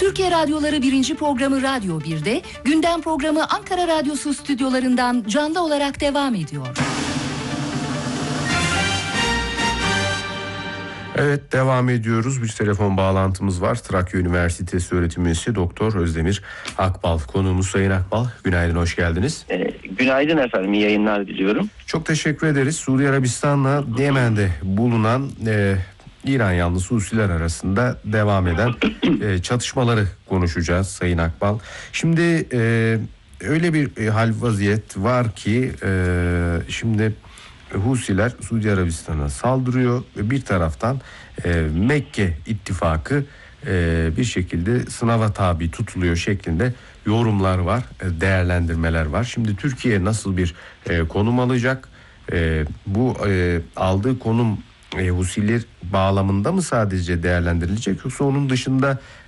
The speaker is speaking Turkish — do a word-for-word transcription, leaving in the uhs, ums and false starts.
Türkiye Radyoları birinci programı Radyo bir'de, gündem programı Ankara Radyosu stüdyolarından canlı olarak devam ediyor. Evet, devam ediyoruz. Bir telefon bağlantımız var. Trakya Üniversitesi öğretim üyesi Doktor Özdemir Akbal. Konuğumuz Sayın Akbal. Günaydın, hoş geldiniz. E, günaydın efendim, iyi yayınlar diliyorum. Çok teşekkür ederiz. Suudi Arabistan'la Yemen'de bulunan e, İran yanlısı Husiler arasında devam eden e, çatışmaları konuşacağız Sayın Akbal. Şimdi e, öyle bir e, hal vaziyet var ki e, şimdi Husiler Suudi Arabistan'a saldırıyor ve bir taraftan e, Mekke ittifakı e, bir şekilde sınava tabi tutuluyor şeklinde yorumlar var, e, değerlendirmeler var. Şimdi Türkiye nasıl bir e, konum alacak? E, bu e, aldığı konum e, Husiler bağlamında mı sadece değerlendirilecek, yoksa onun dışında